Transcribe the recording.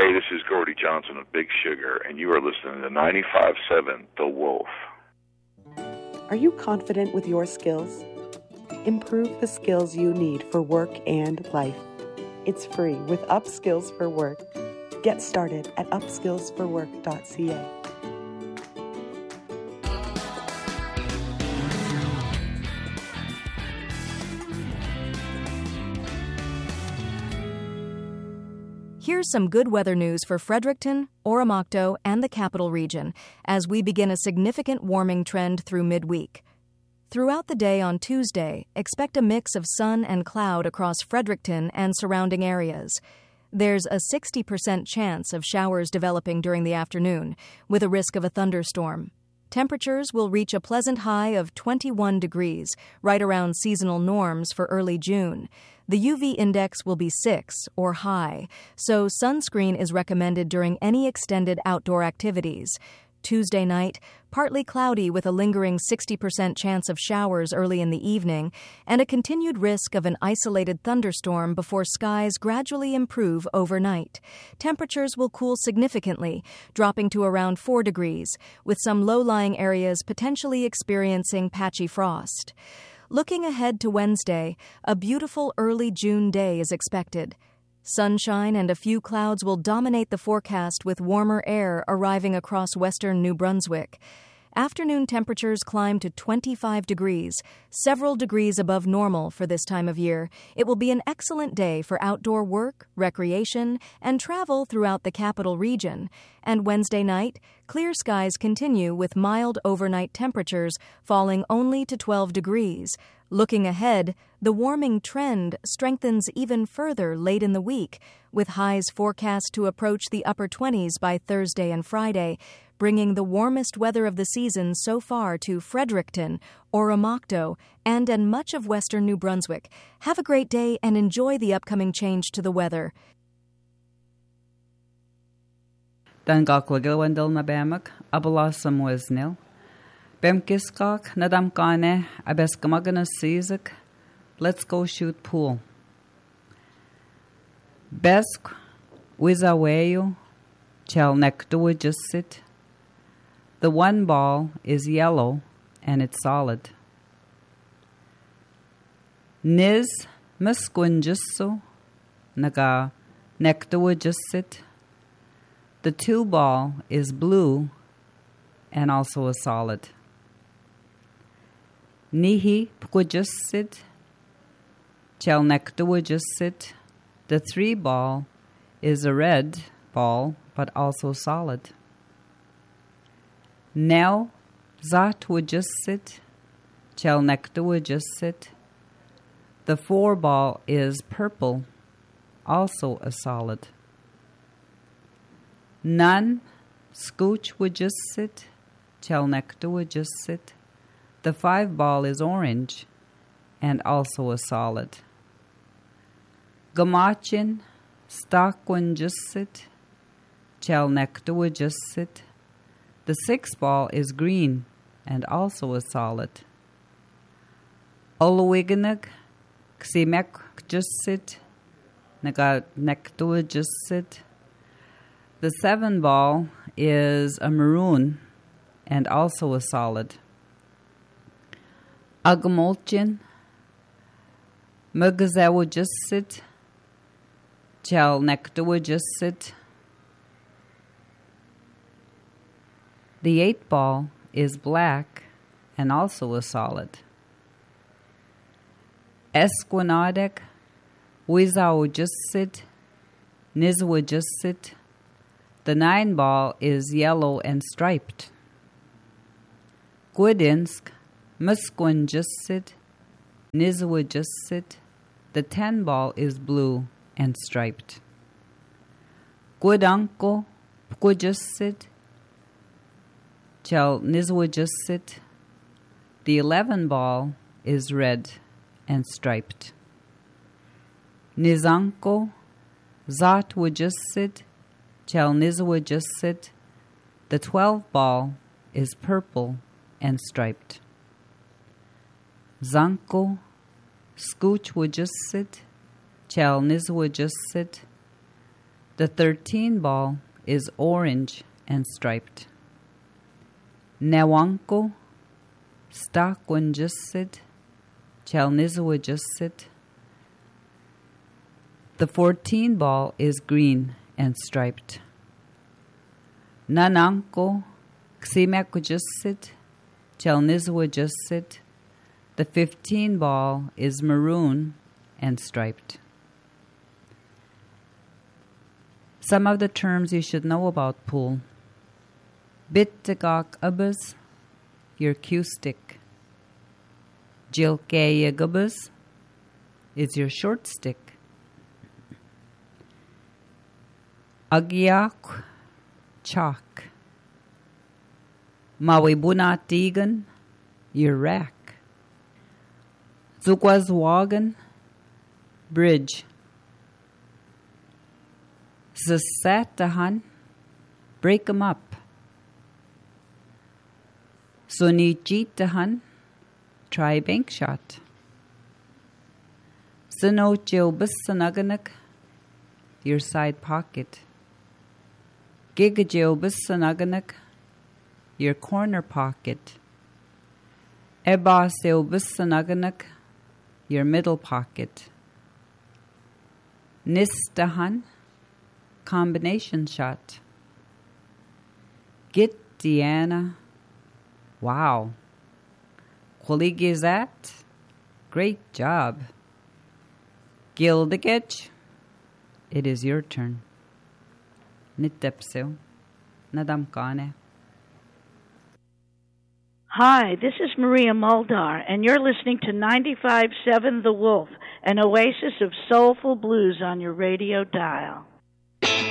Hey, this is Gordy Johnson of Big Sugar, and you are listening to 95.7 The Wolf. Are you confident with your skills? Improve the skills you need for work and life. It's free with Upskills for Work. Get started at upskillsforwork.ca. Here's some good weather news for Fredericton, Oromocto, and the Capital Region as we begin a significant warming trend through midweek. Throughout the day on Tuesday, expect a mix of sun and cloud across Fredericton and surrounding areas. There's a 60% chance of showers developing during the afternoon, with a risk of a thunderstorm. Temperatures will reach a pleasant high of 21 degrees, right around seasonal norms for early June. The UV index will be 6 or high, so sunscreen is recommended during any extended outdoor activities. Tuesday night, partly cloudy with a lingering 60% chance of showers early in the evening, and a continued risk of an isolated thunderstorm before skies gradually improve overnight. Temperatures will cool significantly, dropping to around 4 degrees, with some low-lying areas potentially experiencing patchy frost. Looking ahead to Wednesday, a beautiful early June day is expected. Sunshine and a few clouds will dominate the forecast with warmer air arriving across western New Brunswick. Afternoon temperatures climb to 25 degrees, several degrees above normal for this time of year. It will be an excellent day for outdoor work, recreation, and travel throughout the Capital Region. And Wednesday night, clear skies continue with mild overnight temperatures falling only to 12 degrees. Looking ahead, the warming trend strengthens even further late in the week, with highs forecast to approach the upper 20s by Thursday and Friday, bringing the warmest weather of the season so far to Fredericton, Oromocto, and much of western New Brunswick. Have a great day and enjoy the upcoming change to the weather. Dan gachlagil wendel na bemak, abalasam weznil. Bem kiskak, nadam kane, abeskamagana sizak. Let's go shoot pool. Besk, wizaweyu, chel nekdu just sit. The one ball is yellow and it's solid. Niz muskunjussu naga nekdu just sit. The two ball is blue and also a solid. Nihi pkujusit chel nekdu just sit. The three ball is a red ball but also solid. Nel zat would just sit, chel nekdu would just sit. The four ball is purple, also a solid. None scooch would just sit, chel nekdu would just sit. The five ball is orange, and also a solid. Gamachin stock would just sit, chel nekdu would just sit. The six ball is green and also a solid. Oluwiganag, ksimek just sit, naga nektua just sit. The seven ball is a maroon and also a solid. Agamolchin, mugazawa just sit, chel nektua just sit. The eight ball is black and also a solid. Esquinadek, Wizao just sit, Nizwa just sit. The nine ball is yellow and striped. Gwidinsk, Musquin just sit, Nizwa just sit. The 10 ball is blue and striped. Gwidanko, Pkwa just sit, chel Nizwa just sit. The 11 ball is red and striped. Nizanko, Zat would just sit, chel Nizwa just sit. The 12 ball is purple and striped. Zanko, Scooch would just sit, chel Nizwa just sit. The 13 ball is orange and striped. Newanko, Stakwinjussid, Chalnizawajussid. The 14 ball is green and striped. Nananko, Ximekwajussid, Chalnizawajussid. The 15 ball is maroon and striped. Some of the terms you should know about pool. Bittagok ubbas, your cue stick. Jilkaya gubbas is your short stick. Agyak, chalk. Mawibunatigan, your rack. Zugwazwagan, bridge. Zasatahan, break 'em up. Sunijitahan, try bank shot. Sinochilbissanaganak, your side pocket. Gigajilbissanaganak, your corner pocket. Ebasilbissanaganak, your middle pocket. Nistahan, combination shot. Get Deanna. Wow. Qualigizat. Great job. Gildagech. It is your turn. Nitepsil. Nadamkane. Hi, this is Maria Muldar, and you're listening to 95.7 The Wolf, an oasis of soulful blues on your radio dial.